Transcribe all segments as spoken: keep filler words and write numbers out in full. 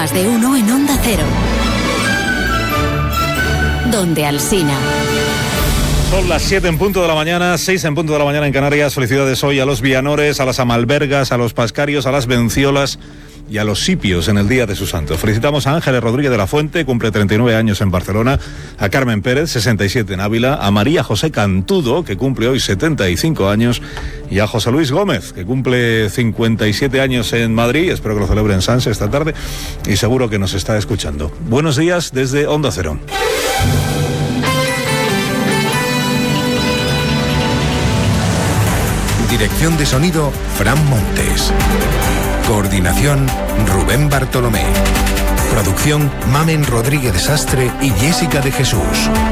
Más de uno en Onda Cero. Donde Alsina. Son las siete en punto de la mañana, seis en punto de la mañana en Canarias. Felicidades hoy a los Vianores, a las Amalbergas, a los Pascarios, a las Benciolas y a los Sipios en el día de su santo. Felicitamos a Ángeles Rodríguez de la Fuente, cumple treinta y nueve años en Barcelona, a Carmen Pérez, sesenta y siete en Ávila, a María José Cantudo, que cumple hoy setenta y cinco años, y a José Luis Gómez, que cumple cincuenta y siete años en Madrid. Espero que lo celebre en Sanse esta tarde y seguro que nos está escuchando. Buenos días desde Onda Cero. Dirección de sonido, Fran Montes. Coordinación, Rubén Bartolomé. Producción, Mamen Rodríguez Sastre y Jessica de Jesús.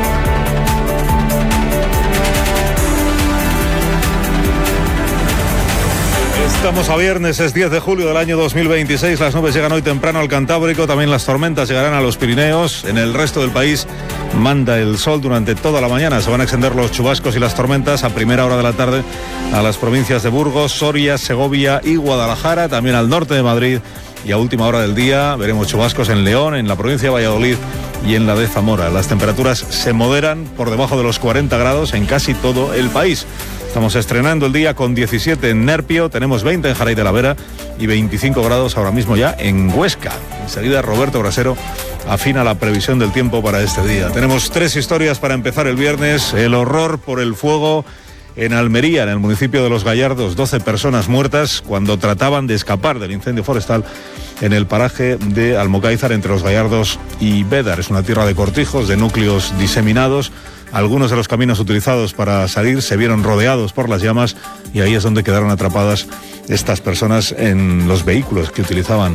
Estamos a viernes, es diez de julio del año dos mil veintiséis. Las nubes llegan hoy temprano al Cantábrico, también las tormentas llegarán a los Pirineos. En el resto del país manda el sol durante toda la mañana. Se van a extender los chubascos y las tormentas a primera hora de la tarde a las provincias de Burgos, Soria, Segovia y Guadalajara, también al norte de Madrid. Y a última hora del día veremos chubascos en León, en la provincia de Valladolid y en la de Zamora. Las temperaturas se moderan por debajo de los cuarenta grados en casi todo el país. Estamos estrenando el día con diecisiete en Nerpio, tenemos veinte en Jaray de la Vera y veinticinco grados ahora mismo ya en Huesca. Enseguida Roberto Brasero afina la previsión del tiempo para este día. Tenemos tres historias para empezar el viernes. El horror por el fuego en Almería, en el municipio de Los Gallardos. doce personas muertas cuando trataban de escapar del incendio forestal en el paraje de Almocáizar, entre Los Gallardos y Bédar. Es una tierra de cortijos, de núcleos diseminados. Algunos de los caminos utilizados para salir se vieron rodeados por las llamas y ahí es donde quedaron atrapadas estas personas en los vehículos que utilizaban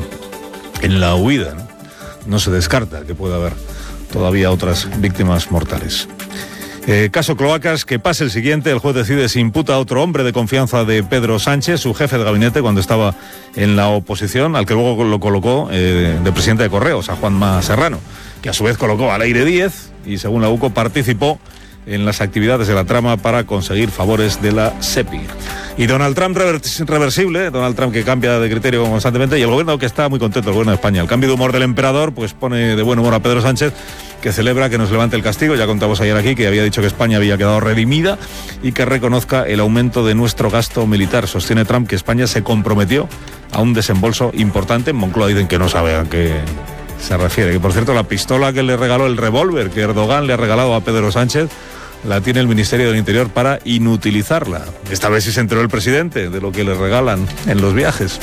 en la huida, ¿no? No se descarta que pueda haber todavía otras víctimas mortales. Eh, caso Cloacas, que pase el siguiente. El juez decide si imputa a otro hombre de confianza de Pedro Sánchez, su jefe de gabinete cuando estaba en la oposición, al que luego lo colocó eh, de presidente de Correos, a Juanma Serrano, que a su vez colocó a Leire Díez y, según la UCO, participó en las actividades de la trama para conseguir favores de la SEPI. Y Donald Trump reversible, Donald Trump que cambia de criterio constantemente, y el gobierno que está muy contento, el gobierno de España. El cambio de humor del emperador pues pone de buen humor a Pedro Sánchez, que celebra que nos levante el castigo. Ya contamos ayer aquí que había dicho que España había quedado redimida y que reconozca el aumento de nuestro gasto militar. Sostiene Trump que España se comprometió a un desembolso importante. En Moncloa dicen que no sabe a qué se refiere. Que, por cierto, la pistola que le regaló, el revólver que Erdogan le ha regalado a Pedro Sánchez, la tiene el Ministerio del Interior para inutilizarla. Esta vez sí se enteró el presidente de lo que le regalan en los viajes.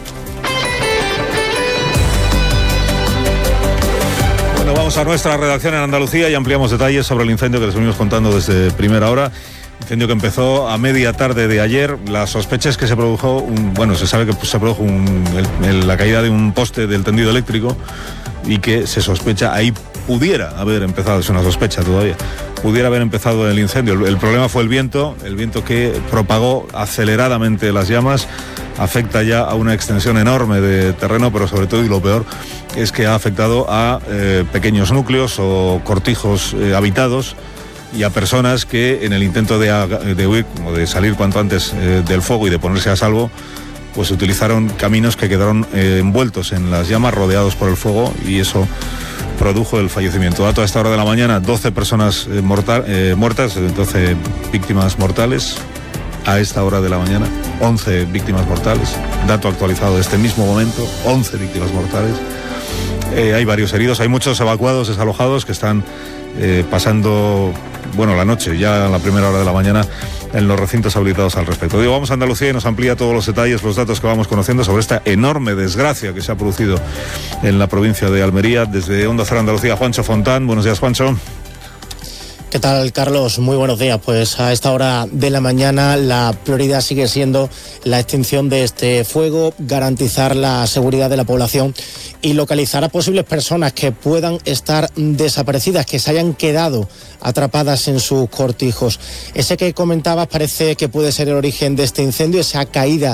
Bueno, vamos a nuestra redacción en Andalucía y ampliamos detalles sobre el incendio que les venimos contando desde primera hora. Incendio que empezó a media tarde de ayer. La sospecha es que se produjo, un, bueno, se sabe que se produjo un, el, el, la caída de un poste del tendido eléctrico y que se sospecha, ahí pudiera haber empezado, es una sospecha todavía, pudiera haber empezado el incendio. El, el problema fue el viento, el viento que propagó aceleradamente las llamas, afecta ya a una extensión enorme de terreno, pero sobre todo, y lo peor, es que ha afectado a eh, pequeños núcleos o cortijos eh, habitados, y a personas que en el intento de, de huir o de salir cuanto antes eh, del fuego y de ponerse a salvo, pues utilizaron caminos que quedaron eh, envueltos en las llamas, rodeados por el fuego, y eso produjo el fallecimiento. Dato a esta hora de la mañana, doce personas eh, mortal, eh, muertas, doce víctimas mortales. A esta hora de la mañana, once víctimas mortales. Dato actualizado de este mismo momento, once víctimas mortales. Eh, hay varios heridos, hay muchos evacuados, desalojados, que están eh, pasando, bueno, la noche, ya a la primera hora de la mañana, en los recintos habilitados al respecto. Digo, vamos a Andalucía y nos amplía todos los detalles, los datos que vamos conociendo sobre esta enorme desgracia que se ha producido en la provincia de Almería. Desde Onda Cero Andalucía, Juancho Fontán. Buenos días, Juancho. ¿Qué tal, Carlos? Muy buenos días. Pues a esta hora de la mañana la prioridad sigue siendo la extinción de este fuego, garantizar la seguridad de la población y localizar a posibles personas que puedan estar desaparecidas, que se hayan quedado atrapadas en sus cortijos. Ese que comentabas parece que puede ser el origen de este incendio, esa caída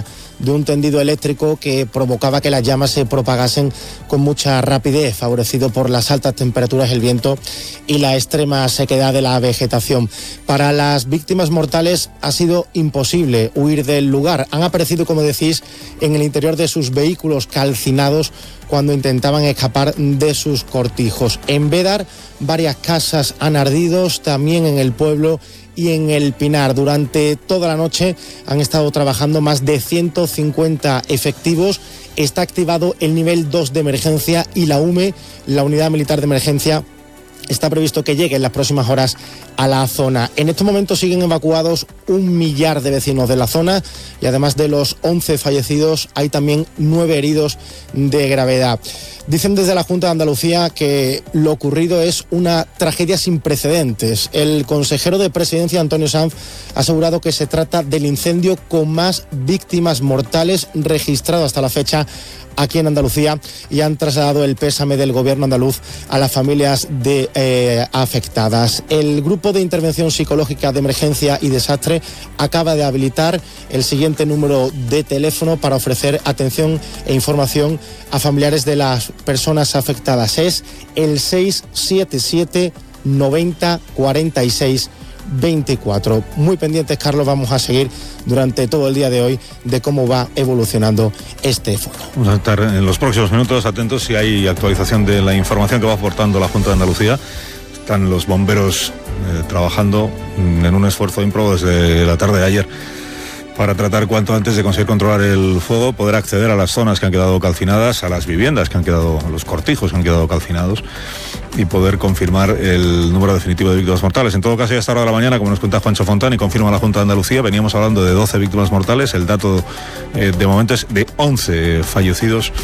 de un tendido eléctrico que provocaba que las llamas se propagasen con mucha rapidez, favorecido por las altas temperaturas, el viento y la extrema sequedad de la vegetación. Para las víctimas mortales ha sido imposible huir del lugar. Han aparecido, como decís, en el interior de sus vehículos calcinados cuando intentaban escapar de sus cortijos. En Bédar, varias casas han ardido, también en el pueblo y en el Pinar. Durante toda la noche han estado trabajando más de ciento cincuenta efectivos. Está activado el nivel dos de emergencia y la U M E, la Unidad Militar de Emergencia, está previsto que llegue en las próximas horas a la zona. En estos momentos siguen evacuados un millar de vecinos de la zona y además de los once fallecidos hay también nueve heridos de gravedad. Dicen desde la Junta de Andalucía que lo ocurrido es una tragedia sin precedentes. El consejero de Presidencia, Antonio Sanz, ha asegurado que se trata del incendio con más víctimas mortales registrado hasta la fecha aquí en Andalucía, y han trasladado el pésame del gobierno andaluz a las familias de, eh, afectadas. El Grupo de Intervención Psicológica de Emergencia y Desastre acaba de habilitar el siguiente número de teléfono para ofrecer atención e información a familiares de las personas afectadas. Es el seis siete siete noventa cuarenta y seis veinticuatro. Muy pendientes, Carlos, vamos a seguir durante todo el día de hoy de cómo va evolucionando este fuego. Vamos a estar en los próximos minutos atentos si hay actualización de la información que va aportando la Junta de Andalucía. Están los bomberos eh, trabajando en un esfuerzo ímprobo desde la tarde de ayer para tratar cuanto antes de conseguir controlar el fuego, poder acceder a las zonas que han quedado calcinadas, a las viviendas que han quedado, a los cortijos que han quedado calcinados, y poder confirmar el número definitivo de víctimas mortales. En todo caso, ya a esta hora de la mañana, como nos cuenta Juancho Fontán y confirma la Junta de Andalucía, veníamos hablando de doce víctimas mortales. El dato eh, de momento es de once fallecidos,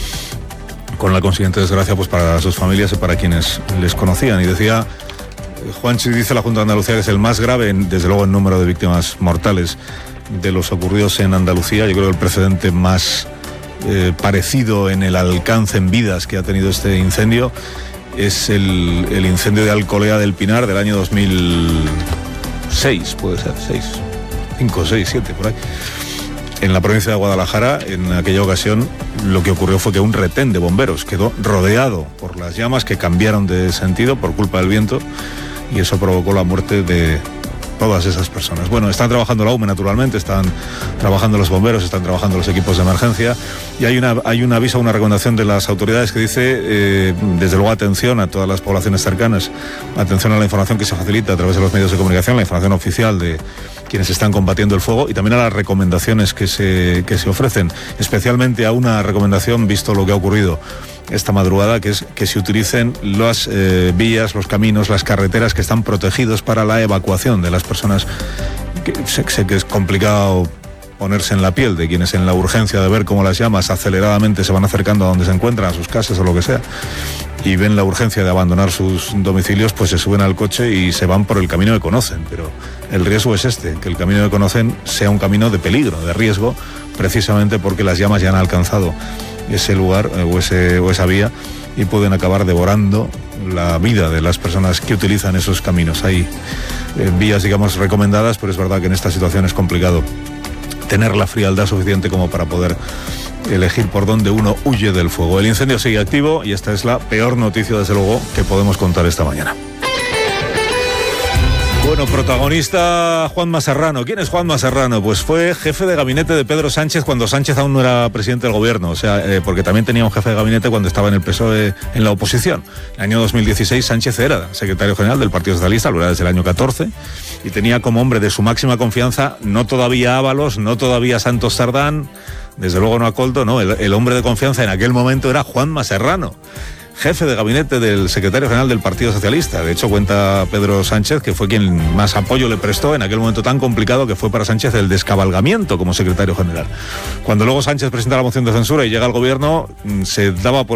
con la consiguiente desgracia pues para sus familias y para quienes les conocían. Y decía Juancho, dice la Junta de Andalucía que es el más grave, en, desde luego, en número de víctimas mortales de los ocurridos en Andalucía. Yo creo que el precedente más eh, parecido en el alcance en vidas que ha tenido este incendio es el, el incendio de Alcolea del Pinar del año dos mil seis, puede ser, seis, cinco, seis, siete, por ahí, en la provincia de Guadalajara. En aquella ocasión lo que ocurrió fue que un retén de bomberos quedó rodeado por las llamas, que cambiaron de sentido por culpa del viento, y eso provocó la muerte de todas esas personas. Bueno, están trabajando la U M E, naturalmente, están trabajando los bomberos, están trabajando los equipos de emergencia, y hay una hay un aviso, una recomendación de las autoridades que dice, eh, desde luego, atención a todas las poblaciones cercanas, atención a la información que se facilita a través de los medios de comunicación, la información oficial de quienes están combatiendo el fuego, y también a las recomendaciones que se, que se ofrecen, especialmente a una recomendación, visto lo que ha ocurrido esta madrugada, que es que se utilicen las eh, vías, los caminos, las carreteras que están protegidos para la evacuación de las personas. Que sé, sé que es complicado ponerse en la piel de quienes, en la urgencia de ver cómo las llamas aceleradamente se van acercando a donde se encuentran, a sus casas o lo que sea, y ven la urgencia de abandonar sus domicilios, pues se suben al coche y se van por el camino que conocen. Pero el riesgo es este, que el camino que conocen sea un camino de peligro, de riesgo, precisamente porque las llamas ya han alcanzado ese lugar o, ese, o esa vía, y pueden acabar devorando la vida de las personas que utilizan esos caminos. Hay eh, vías, digamos, recomendadas, pero es verdad que en esta situación es complicado tener la frialdad suficiente como para poder elegir por dónde uno huye del fuego. El incendio sigue activo y esta es la peor noticia, desde luego, que podemos contar esta mañana. Bueno, protagonista Juanma Serrano. ¿Quién es Juanma Serrano? Pues fue jefe de gabinete de Pedro Sánchez cuando Sánchez aún no era presidente del gobierno. O sea, eh, porque también tenía un jefe de gabinete cuando estaba en el P S O E en la oposición. En el año dos mil dieciséis Sánchez era secretario general del Partido Socialista, lo era desde el año catorce, y tenía como hombre de su máxima confianza, no todavía Ábalos, no todavía Santos Sardán, desde luego no a Coldo, no, el, el hombre de confianza en aquel momento era Juanma Serrano, jefe de gabinete del secretario general del Partido Socialista. De hecho, cuenta Pedro Sánchez que fue quien más apoyo le prestó en aquel momento tan complicado que fue para Sánchez el descabalgamiento como secretario general. Cuando luego Sánchez presenta la moción de censura y llega al gobierno, se daba por